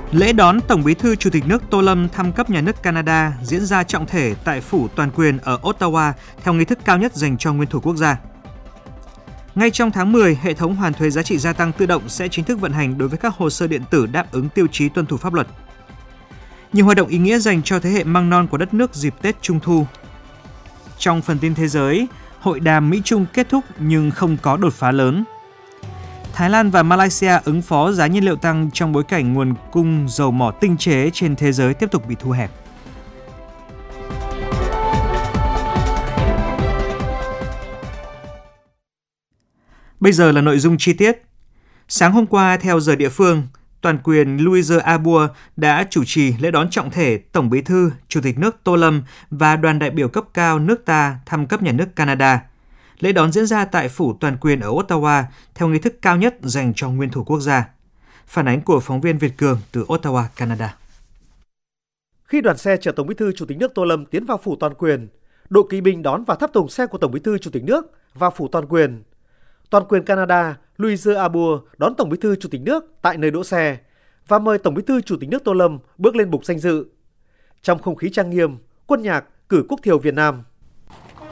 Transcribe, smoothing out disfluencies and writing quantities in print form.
Lễ đón Tổng Bí thư Chủ tịch nước Tô Lâm thăm cấp nhà nước Canada diễn ra trọng thể tại phủ toàn quyền ở Ottawa theo nghi thức cao nhất dành cho nguyên thủ quốc gia. Ngay trong tháng 10, hệ thống hoàn thuế giá trị gia tăng tự động sẽ chính thức vận hành đối với các hồ sơ điện tử đáp ứng tiêu chí tuân thủ pháp luật. Nhiều hoạt động ý nghĩa dành cho thế hệ măng non của đất nước dịp Tết Trung thu. Trong phần tin thế giới, hội đàm Mỹ-Trung kết thúc nhưng không có đột phá lớn. Thái Lan và Malaysia ứng phó giá nhiên liệu tăng trong bối cảnh nguồn cung dầu mỏ tinh chế trên thế giới tiếp tục bị thu hẹp. Bây giờ là nội dung chi tiết. Sáng hôm qua, theo giờ địa phương, toàn quyền Louise Arbour đã chủ trì lễ đón trọng thể Tổng Bí thư, Chủ tịch nước Tô Lâm và đoàn đại biểu cấp cao nước ta thăm cấp nhà nước Canada. Lễ đón diễn ra tại phủ toàn quyền ở Ottawa theo nghi thức cao nhất dành cho nguyên thủ quốc gia. Phản ánh của phóng viên Việt Cường từ Ottawa, Canada. Khi đoàn xe chở Tổng Bí thư Chủ tịch nước Tô Lâm tiến vào phủ toàn quyền, đội kỵ binh đón và tháp tùng xe của Tổng Bí thư Chủ tịch nước vào phủ toàn quyền. Toàn quyền Canada Louise Arbour đón Tổng Bí thư Chủ tịch nước tại nơi đỗ xe và mời Tổng Bí thư Chủ tịch nước Tô Lâm bước lên bục danh dự. Trong không khí trang nghiêm, quân nhạc cử quốc thiều Việt Nam.